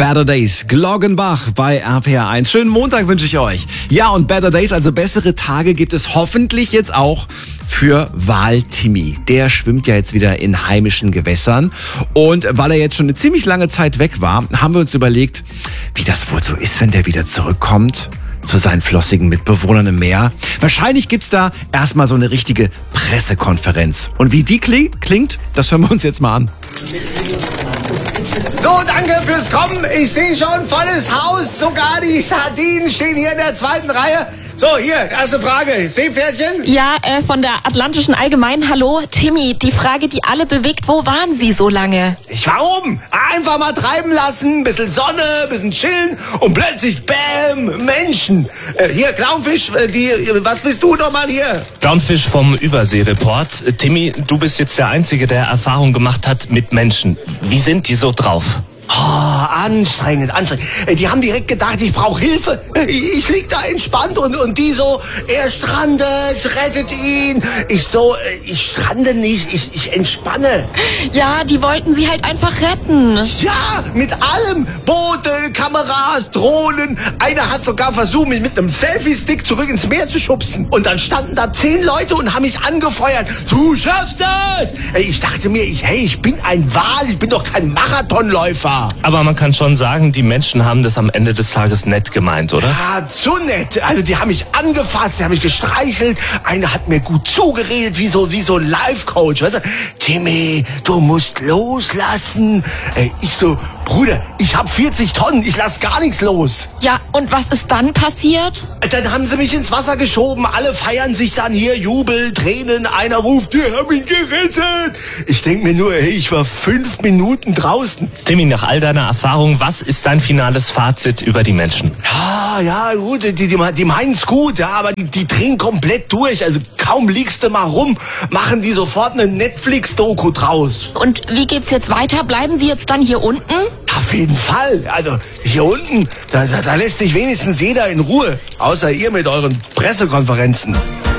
Better Days, Gloggenbach bei RPR1. Schönen Montag wünsche ich euch. Ja, und Better Days, also bessere Tage, gibt es hoffentlich jetzt auch für Wal-Timmy. Der schwimmt ja jetzt wieder in heimischen Gewässern. Und weil er jetzt schon eine ziemlich lange Zeit weg war, haben wir uns überlegt, wie das wohl so ist, wenn der wieder zurückkommt zu seinen flossigen Mitbewohnern im Meer. Wahrscheinlich gibt's da erstmal so eine richtige Pressekonferenz. Und wie die klingt, das hören wir uns jetzt mal an. So, danke fürs Kommen. Ich sehe schon volles Haus. Sogar die Sardinen stehen hier in der zweiten Reihe. So, hier, erste Frage. Seepferdchen? Ja, von der Atlantischen Allgemeinen. Hallo, Timmy. Die Frage, die alle bewegt, wo waren Sie so lange? Ich war oben. Einfach mal treiben lassen, bisschen Sonne, bisschen chillen und plötzlich, bäm, Menschen. Hier, Clownfisch, was bist du nochmal hier? Clownfisch vom Überseereport. Timmy, du bist jetzt der Einzige, der Erfahrung gemacht hat mit Menschen. Wie sind die so drauf? Oh, anstrengend. Die haben direkt gedacht, ich brauche Hilfe. Ich lieg da entspannt und die so, er strandet, rettet ihn. Ich strande nicht, ich entspanne. Ja, die wollten Sie halt einfach retten. Ja, mit allem. Boote, Kameras, Drohnen. Einer hat sogar versucht, mich mit einem Selfie-Stick zurück ins Meer zu schubsen. Und dann standen da 10 Leute und haben mich angefeuert. Du schaffst das! Ich dachte mir, ich bin ein Wal, ich bin doch kein Marathonläufer. Aber man kann schon sagen, die Menschen haben das am Ende des Tages nett gemeint, oder? Ja, zu nett. Also die haben mich angefasst, die haben mich gestreichelt. Einer hat mir gut zugeredet, wie so ein Life-Coach. Weißt du? Timmy, du musst loslassen. Ich so, Bruder, ich hab 40 Tonnen, ich lass gar nichts los. Ja, und was ist dann passiert? Dann haben sie mich ins Wasser geschoben, alle feiern sich dann hier, Jubel, Tränen, einer ruft, die haben ihn gerettet. Ich denk mir nur, hey, ich war 5 Minuten draußen. Timmy, nach all deiner Erfahrung, was ist dein finales Fazit über die Menschen? Ja, gut, die meinen's gut, ja, aber die drehen komplett durch. Also kaum liegst du mal rum, machen die sofort eine Netflix-Doku draus. Und wie geht's jetzt weiter? Bleiben Sie jetzt dann hier unten? Auf jeden Fall. Also hier unten, da lässt sich wenigstens jeder in Ruhe. Außer ihr mit euren Pressekonferenzen.